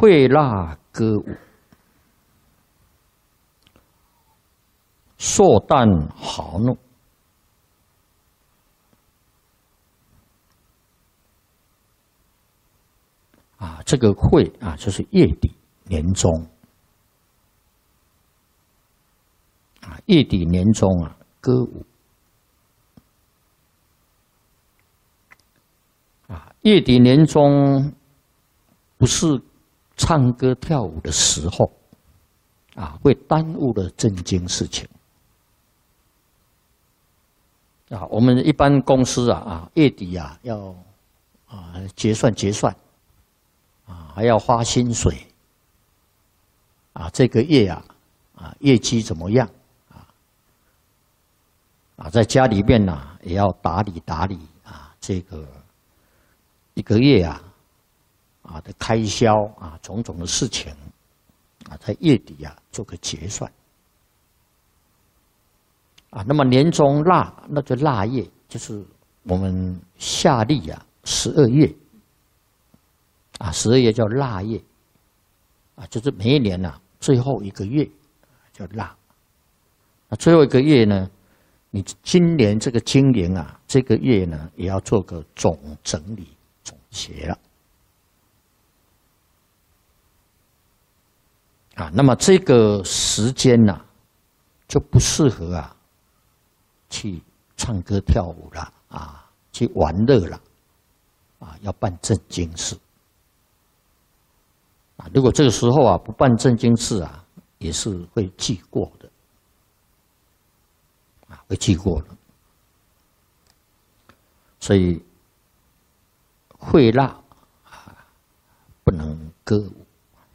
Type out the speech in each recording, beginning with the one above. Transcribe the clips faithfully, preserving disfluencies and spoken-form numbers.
会蜡歌舞，硕旦豪怒。啊，这个会啊，就是月底年终啊，月底年终啊，歌舞啊，月底年终不是唱歌跳舞的时候啊，会耽误了正经事情啊。我们一般公司啊啊，月底啊要啊结算结算。啊，还要花薪水啊！这个月啊，啊，业绩怎么样啊？啊，在家里面呢、啊，也要打理打理啊，这个一个月啊，啊的开销啊，种种的事情啊，在月底啊做个结算啊。那么年终腊，那就腊月，就是我们夏历啊，十二月。啊，十二月叫腊月，啊，就是每一年呐、啊、最后一个月叫腊。那最后一个月呢，你今年这个经年啊，这个月呢也要做个总整理总结了。啊，那么这个时间呐、啊，就不适合啊去唱歌跳舞了啊，去玩乐了啊，要办正经事。啊，如果这个时候啊不办正经事啊，也是会记过的，啊，会记过的。所以会蜡啊不能歌舞，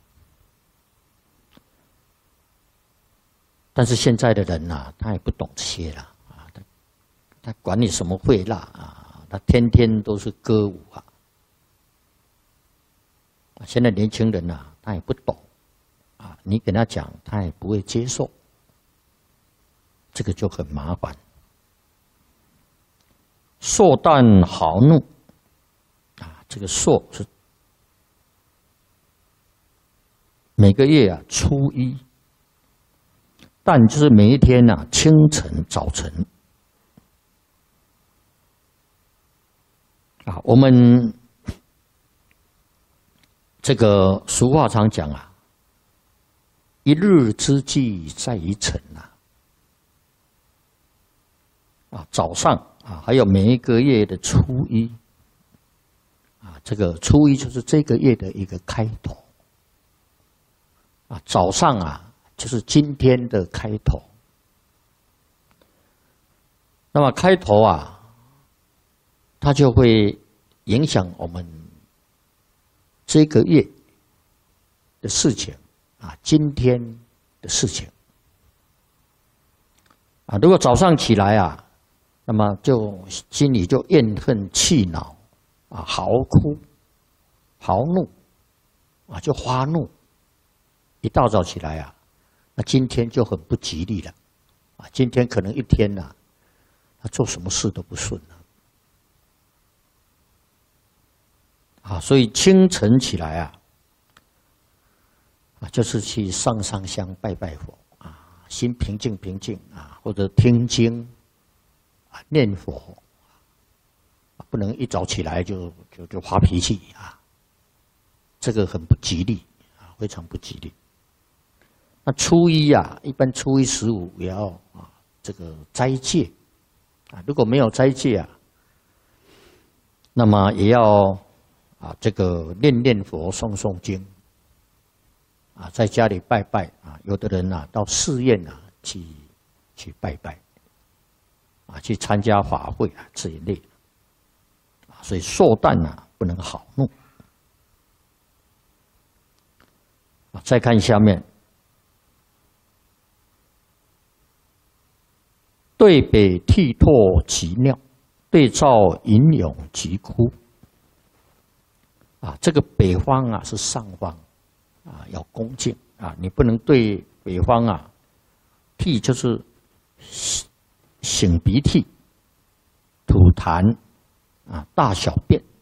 但是现在的人呐、啊，他也不懂这些了啊，他他管你什么会蜡啊，他天天都是歌舞啊。现在年轻人呐、啊，他也不懂，啊，你跟他讲，他也不会接受，这个就很麻烦。硕旦豪怒，啊，这个硕是每个月啊初一，旦就是每一天呐、啊、清晨早晨，啊，我们。这个俗话常讲啊，一日之计在于晨啊。啊，早上啊，还有每一个月的初一，啊，这个初一就是这个月的一个开头。啊，早上啊，就是今天的开头。那么开头啊，它就会影响我们。这个月的事情啊，今天的事情啊，如果早上起来啊，那么就心里就怨恨气恼啊，嚎哭、豪怒啊，就发怒。一大早起来啊，那今天就很不吉利了啊，今天可能一天呐、啊，他做什么事都不顺了。啊，所以清晨起来啊，啊，就是去上上香拜拜佛啊，心平静平静啊，或者听经啊，念佛啊，不能一早起来就就就发脾气啊，这个很不吉利啊，非常不吉利。那初一啊，一般初一十五也要啊这个斋戒啊，如果没有斋戒啊，那么也要。啊，这个念念佛、诵诵经，啊，在家里拜拜啊，有的人啊到寺院啊去去拜拜，啊，去参加法会啊这一类的，啊，所以硕旦啊不能好怒。啊，再看下面，对北涕唾急尿，对照吟咏急哭。啊，这个北方啊是上方，啊要恭敬啊，你不能对北方啊，涕就是擤鼻涕、吐痰啊、大小便